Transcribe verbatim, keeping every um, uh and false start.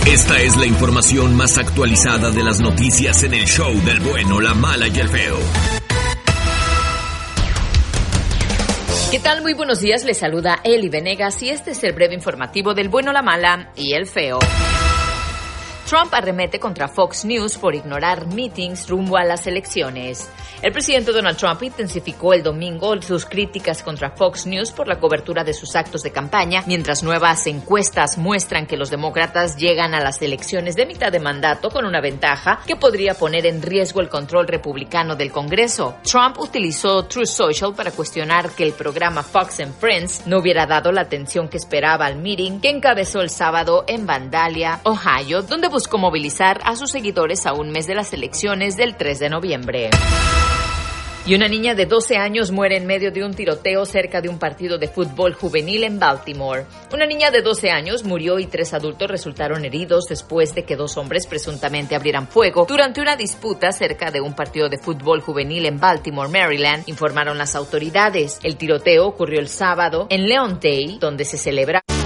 Esta es la información más actualizada de las noticias en el show del bueno, la mala y el feo. ¿Qué tal? Muy buenos días, les saluda Eli Venegas y este es el breve informativo del bueno, la mala y el feo. Trump arremete contra Fox News por ignorar meetings rumbo a las elecciones. El presidente Donald Trump intensificó el domingo sus críticas contra Fox News por la cobertura de sus actos de campaña, mientras nuevas encuestas muestran que los demócratas llegan a las elecciones de mitad de mandato con una ventaja que podría poner en riesgo el control republicano del Congreso. Trump utilizó Truth Social para cuestionar que el programa Fox and Friends no hubiera dado la atención que esperaba al meeting que encabezó el sábado en Vandalia, Ohio, donde buscó movilizar a sus seguidores a un mes de las elecciones del tres de noviembre. Y una niña de doce años muere en medio de un tiroteo cerca de un partido de fútbol juvenil en Baltimore. Una niña de doce años murió y tres adultos resultaron heridos después de que dos hombres presuntamente abrieran fuego durante una disputa cerca de un partido de fútbol juvenil en Baltimore, Maryland, informaron las autoridades. El tiroteo ocurrió el sábado en Leontay, donde se celebra